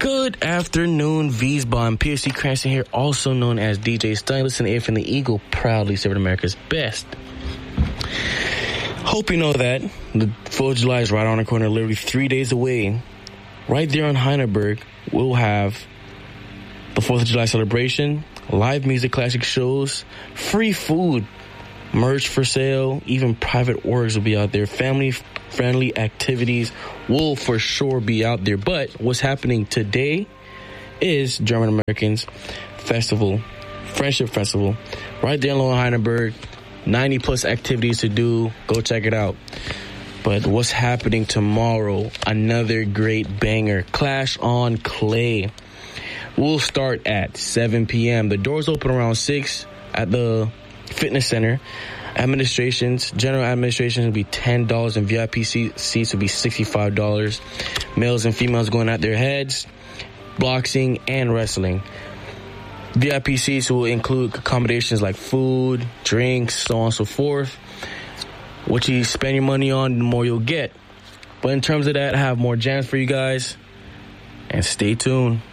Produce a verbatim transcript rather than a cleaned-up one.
Good afternoon, V's-Bomb. P S C Cranston here, also known as D J Stein. Listen to A F and the Eagle, proudly serving America's best. Hope you know that the fourth of July is right on the corner, literally three days away. Right there on Heineberg, we'll have the fourth of July celebration, live music, classic shows, free food, merch for sale, even private orgs will be out there. Family-friendly activities will for sure be out there. But what's happening today is German Americans Festival, Friendship Festival, right there in Lower Heineberg. ninety plus activities to do. Go check it out. But what's happening tomorrow? Another great banger. Clash on Clay. We'll start at seven p.m. The doors open around six at the fitness center. Administrations, general administration will be ten dollars and V I P seats will be sixty-five dollars. Males and females going at their heads, boxing and wrestling. V I P seats will include accommodations like food, drinks, so on and so forth. What you spend your money on, the more you'll get. But in terms of that, I have more jams for you guys. And stay tuned.